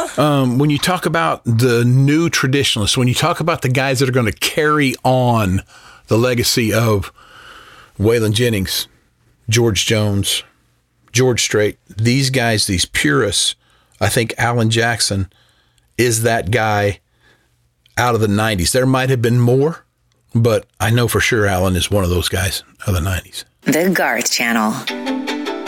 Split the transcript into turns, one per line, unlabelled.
When you talk about the new traditionalists, when you talk about the guys that are going to carry on the legacy of Waylon Jennings, George Jones, George Strait, these guys, these purists, I think Alan Jackson is that guy out of the 90s. There might have been more, but I know for sure Alan is one of those guys of the 90s.
The Garth Channel.